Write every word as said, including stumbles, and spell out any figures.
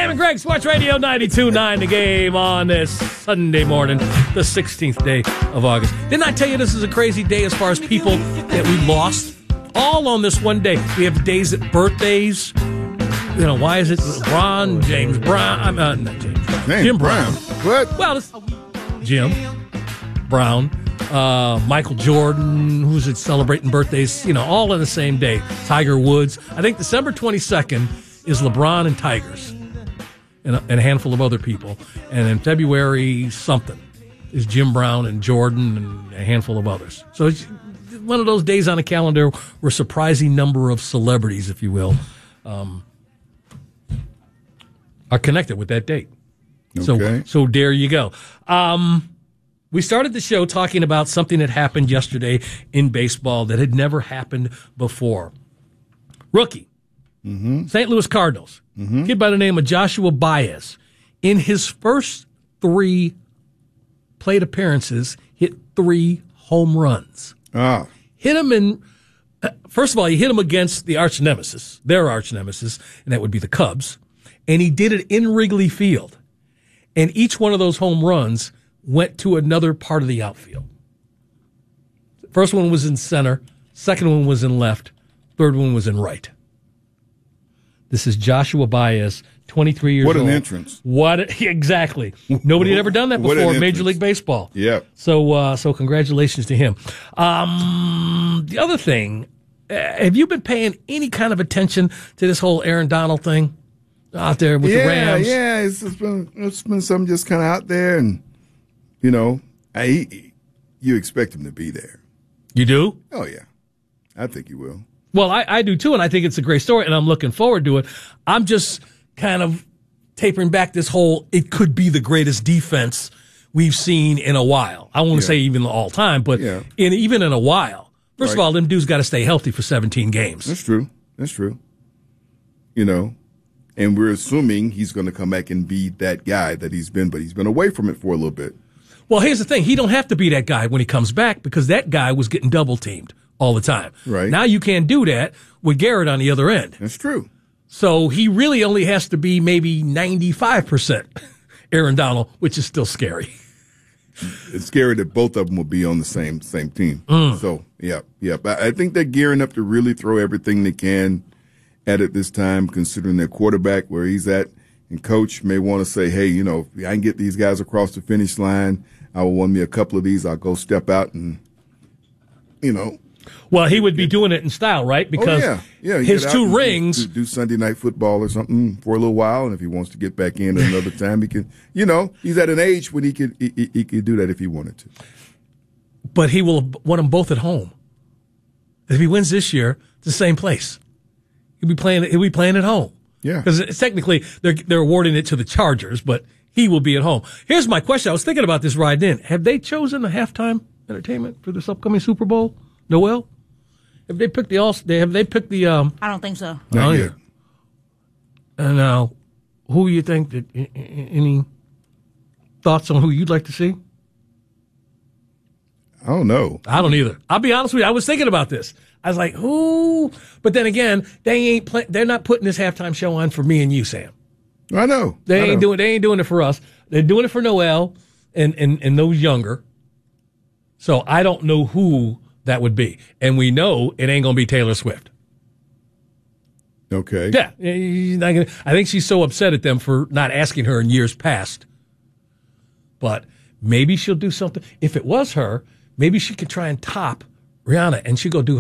Sam and Greg, Sports Radio ninety-two point nine, The Game on this Sunday morning, the sixteenth day of August. Didn't I tell you this is a crazy day as far as people that we lost? All on this one day. We have days at birthdays. You know, why is it Ron, James Brown? Uh, not James Brown. James Jim Brown. Brown. What? Well, it's Jim Brown, uh, Michael Jordan, who's celebrating birthdays, you know, all on the same day. Tiger Woods. I think December twenty-second is LeBron and Tigers and a, and a handful of other people. And in February something is Jim Brown and Jordan and a handful of others. So it's one of those days on a calendar where a surprising number of celebrities, if you will, um, are connected with that date. Okay. So, so there you go. Um, we started the show talking about something that happened yesterday in baseball that had never happened before. Rookie, mm-hmm. Saint Louis Cardinals, mm-hmm. kid by the name of Joshua Baez, in his first three plate appearances, hit three home runs. Ah. Hit him in, uh, first of all, he hit him against the arch nemesis, their arch nemesis, and that would be the Cubs. And he did it in Wrigley Field. And each one of those home runs went to another part of the outfield. First one was in center. Second one was in left. Third one was in right. This is Joshua Baez, twenty-three years old. What an entrance. What, exactly. Nobody had ever done that before in Major League Baseball. Yeah. So, uh, so congratulations to him. Um, the other thing, uh, have you been paying any kind of attention to this whole Aaron Donald thing out there with yeah, the Rams? Yeah, it's, it's been it's been something just kind of out there, and you know, I he, you expect him to be there. You do? Oh yeah, I think he will. Well, I, I do too, and I think it's a great story, and I'm looking forward to it. I'm just kind of tapering back this whole, it could be the greatest defense we've seen in a while. I won't yeah. say even all time, but yeah. in even in a while. First right. of all, them dudes got to stay healthy for seventeen games. That's true. That's true. You know, and we're assuming he's going to come back and be that guy that he's been, but he's been away from it for a little bit. Well, here's the thing. He don't have to be that guy when he comes back because that guy was getting double-teamed all the time. Right. Now you can't do that with Garrett on the other end. That's true. So he really only has to be maybe ninety-five percent Aaron Donald, which is still scary. It's scary that both of them will be on the same same team. Mm. So, yeah, yeah. But I think they're gearing up to really throw everything they can at it this time, considering their quarterback, where he's at. And coach may want to say, hey, you know, if I can get these guys across the finish line, I will win me a couple of these. I'll go step out and, you know. Well, he would be doing it in style, right? Because oh, yeah. Yeah, his two rings. Do, do Sunday night football or something for a little while, and if he wants to get back in another time, he can. You know, he's at an age when he could he, he, he could do that if he wanted to. But he will want them both at home. If he wins this year, it's the same place. He'll be playing. He'll be playing at home. Yeah, because technically they're they're awarding it to the Chargers, but he will be at home. Here's my question. I was thinking about this riding in. Have they chosen the halftime entertainment for this upcoming Super Bowl? Noel? Have they picked the all? They have they picked the? Um, I don't think so. Not yet. And now, who you think that? Any thoughts on who you'd like to see? I don't know. I don't either. I'll be honest with you. I was thinking about this. I was like, who? But then again, they ain't. Play, they're not putting this halftime show on for me and you, Sam. I know. They I ain't know. doing. They ain't doing it for us. They're doing it for Noel and and and those younger. So I don't know who that would be, and we know it ain't gonna be Taylor Swift. Okay. Yeah, you're not gonna, I think she's so upset at them for not asking her in years past. But maybe she'll do something. If it was her, maybe she could try and top Rihanna, and she go do